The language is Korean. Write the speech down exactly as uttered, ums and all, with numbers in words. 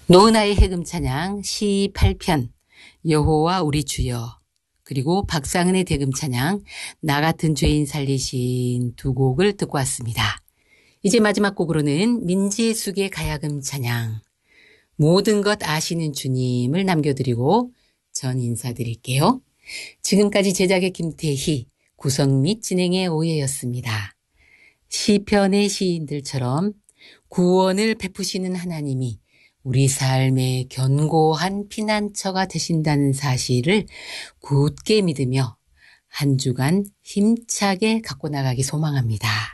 노은하의 해금 찬양 십팔 편 여호와 우리 주여, 그리고 박상은의 대금 찬양 나 같은 죄인 살리신 두 곡을 듣고 왔습니다. 이제 마지막 곡으로는 민지숙의 가야금 찬양 모든 것 아시는 주님을 남겨드리고 전 인사드릴게요. 지금까지 제작의 김태희, 구성 및 진행의 오해였습니다. 시편의 시인들처럼 구원을 베푸시는 하나님이 우리 삶의 견고한 피난처가 되신다는 사실을 굳게 믿으며 한 주간 힘차게 갖고 나가기 소망합니다.